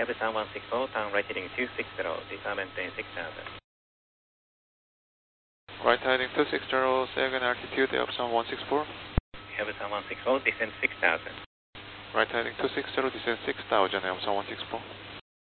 Yabu 3164, turn right heading 260, descend maintain 6000. Right heading 260, second altitude, Yabu 3164. Yabu 3164, descend 6000. Right heading 260, descend 6000, Yabu 3164.